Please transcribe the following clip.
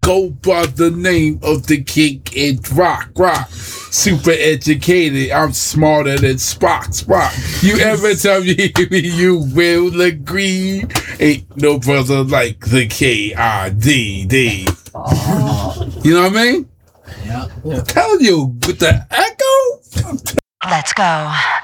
go by the name of the King and Rock. Super educated, I'm smarter than Spock. You ever tell me you will agree? Ain't no brother like the K-I-D-D. You know what I mean? Yeah. I'm telling you, with the echo. Let's go.